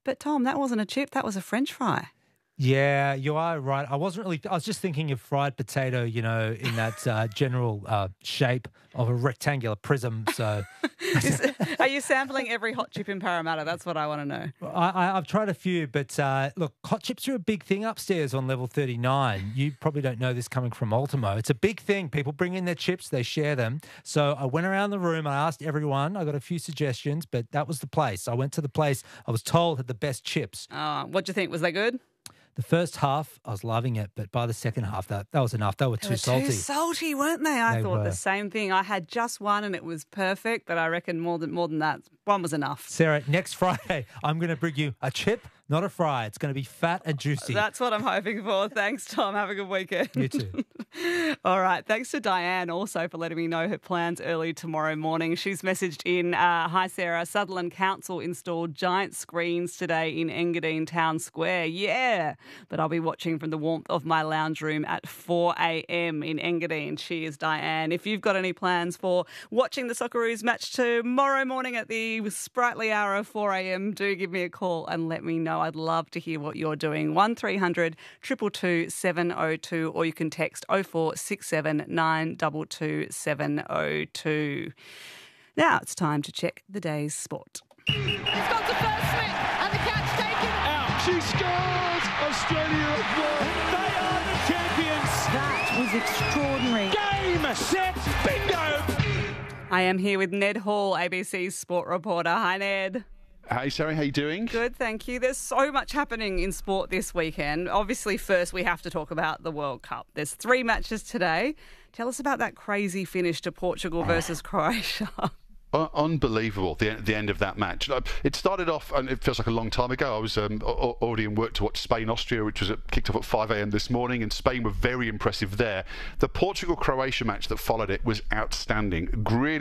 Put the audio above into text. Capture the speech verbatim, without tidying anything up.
But, Tom, that wasn't a chip. That was a French fry. Yeah, you are right. I wasn't really, I was just thinking of fried potato, you know, in that uh, general uh, shape of a rectangular prism. So, Are you sampling every hot chip in Parramatta? That's what I want to know. I, I, I've tried a few, but uh, look, hot chips are a big thing upstairs on level thirty-nine. You probably don't know this coming from Ultimo. It's a big thing. People bring in their chips, they share them. So I went around the room, I asked everyone, I got a few suggestions, but that was the place. I went to the place I was told had the best chips. Oh, what do you think? Was that good? The first half, I was loving it, but by the second half, that, that was enough. They were They too were salty. too salty, weren't they? I They thought were. the same thing. I had just one and it was perfect, but I reckon more than more than that, one was enough. Sarah, next Friday, I'm going to bring you a chip, not a fry. It's going to be fat and juicy. That's what I'm hoping for. Thanks, Tom. Have a good weekend. You too. All right. Thanks to Diane also for letting me know her plans early tomorrow morning. She's messaged in, uh, hi, Sarah, Sutherland Council installed giant screens today in Engadine Town Square. Yeah. But I'll be watching from the warmth of my lounge room at four a.m. in Engadine. Cheers, Diane. If you've got any plans for watching the Socceroos match tomorrow morning at the sprightly hour of four a.m, do give me a call and let me know. I'd love to hear what you're doing. one three hundred two two two seven oh two, or you can text oh four six seven nine two two seven oh two. Now it's time to check the day's sport. He's got the first slip and the catch taken. Out. She scores! Australia have won. They are the champions. That was extraordinary. Game, set, bingo! I am here with Ned Hall, A B C's sport reporter. Hi, Ned. Hey, Sarah, how you doing? Good, thank you. There's so much happening in sport this weekend. Obviously, first we have to talk about the World Cup. There's three matches today. Tell us about that crazy finish to Portugal versus Croatia. Uh, unbelievable, the, the end of that match. It started off, and it feels like a long time ago. I was um, already in work to watch Spain-Austria, which was at, kicked off at five a.m. this morning, and Spain were very impressive there. The Portugal-Croatia match that followed it was outstanding. Really